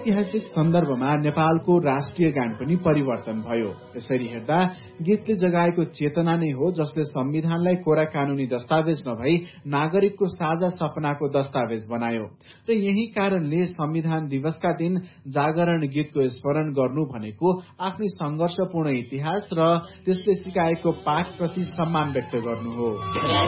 ऐतिहासिक सन्दर्भमा नेपालको राष्ट्रिय गान पनि परिवर्तन भयो। यसरी हेर्दा गीतले जगाएको चेतना नै हो जसले संविधानलाई कोरा कानूनी दस्तावेज नभई नागरिकको साझा सपनाको दस्तावेज बनायो। र यही कारणले संविधान दिवसका दिन जागरण गीतको स्मरण गर्नु भनेको आफ्नै संघर्षपूर्ण इतिहास र त्यसले सिकाएको पाठप्रति सम्मान व्यक्त गर्नु हो।